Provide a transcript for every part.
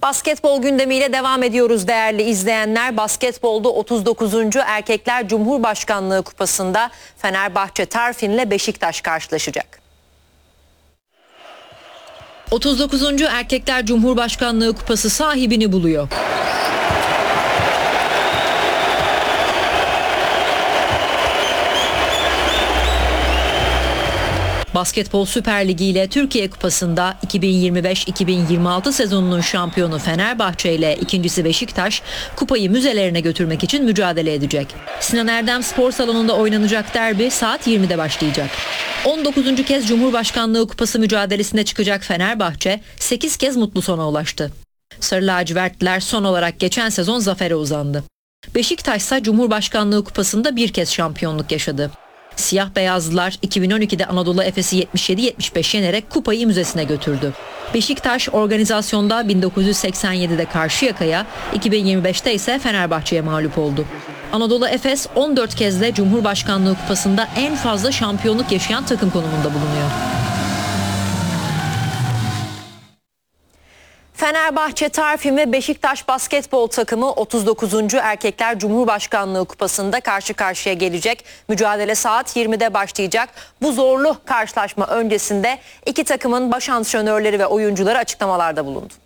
Basketbol gündemiyle devam ediyoruz değerli izleyenler. Basketbolda 39. Erkekler Cumhurbaşkanlığı Kupası'nda Fenerbahçe Tarfin'le Beşiktaş karşılaşacak. 39. Erkekler Cumhurbaşkanlığı Kupası sahibini buluyor. Basketbol Süper Ligi ile Türkiye Kupası'nda 2025-2026 sezonunun şampiyonu Fenerbahçe ile ikincisi Beşiktaş kupayı müzelerine götürmek için mücadele edecek. Sinan Erdem Spor Salonu'nda oynanacak derbi saat 20'de başlayacak. 19. kez Cumhurbaşkanlığı Kupası mücadelesine çıkacak Fenerbahçe 8 kez mutlu sona ulaştı. Sarı lacivertliler son olarak geçen sezon zafere uzandı. Beşiktaş ise Cumhurbaşkanlığı Kupası'nda bir kez şampiyonluk yaşadı. Siyah beyazlılar 2012'de Anadolu Efes'i 77-75 yenerek kupayı müzesine götürdü. Beşiktaş organizasyonda 1987'de Karşıyaka'ya, 2025'te ise Fenerbahçe'ye mağlup oldu. Anadolu Efes 14 kez de Cumhurbaşkanlığı Kupası'nda en fazla şampiyonluk yaşayan takım konumunda bulunuyor. Fenerbahçe Tarfin ve Beşiktaş basketbol takımı 39. Erkekler Cumhurbaşkanlığı Kupası'nda karşı karşıya gelecek. Mücadele saat 20'de başlayacak. Bu zorlu karşılaşma öncesinde iki takımın baş antrenörleri ve oyuncuları açıklamalarda bulundu.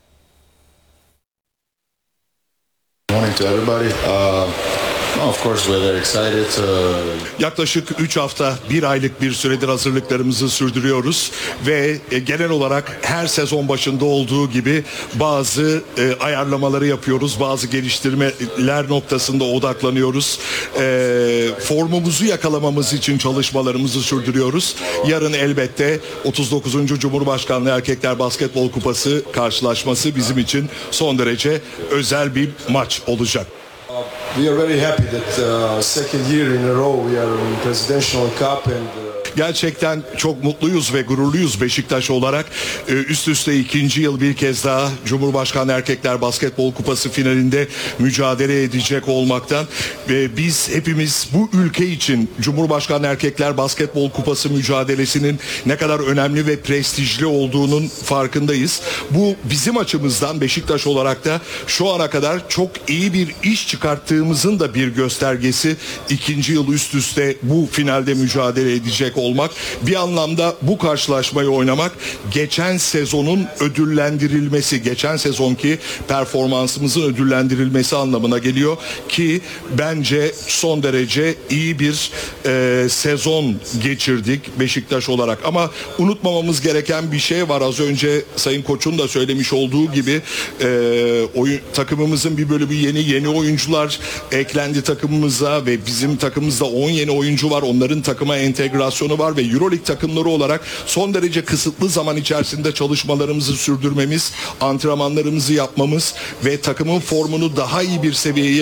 Yaklaşık 3 hafta, 1 aylık bir süredir hazırlıklarımızı sürdürüyoruz ve genel olarak her sezon başında olduğu gibi bazı ayarlamaları yapıyoruz, bazı geliştirmeler noktasında odaklanıyoruz. Formumuzu yakalamamız için çalışmalarımızı sürdürüyoruz. Yarın elbette 39. Cumhurbaşkanlığı Erkekler Basketbol Kupası karşılaşması bizim için son derece özel bir maç olacak. We are very happy that second year in a row we are in Presidential Cup and Gerçekten çok mutluyuz ve gururluyuz Beşiktaş olarak. Üst üste ikinci yıl bir kez daha Cumhurbaşkanı Erkekler Basketbol Kupası finalinde mücadele edecek olmaktan. Ve biz hepimiz bu ülke için Cumhurbaşkanı Erkekler Basketbol Kupası mücadelesinin ne kadar önemli ve prestijli olduğunun farkındayız. Bu bizim açımızdan Beşiktaş olarak da şu ana kadar çok iyi bir iş çıkarttığımızın da bir göstergesi. İkinci yıl üst üste bu finalde mücadele edecek olmak, bir anlamda bu karşılaşmayı oynamak geçen sezonun ödüllendirilmesi, geçen sezonki performansımızın ödüllendirilmesi anlamına geliyor ki bence son derece iyi bir sezon geçirdik Beşiktaş olarak. Ama unutmamamız gereken bir şey var. Az önce Sayın Koç'un da söylemiş olduğu gibi takımımızın bir bölümü yeni oyuncular eklendi takımımıza ve bizim takımımızda 10 yeni oyuncu var. Onların takıma entegrasyonu var ve Euroleague takımları olarak son derece kısıtlı zaman içerisinde çalışmalarımızı sürdürmemiz, antrenmanlarımızı yapmamız ve takımın formunu daha iyi bir seviyeye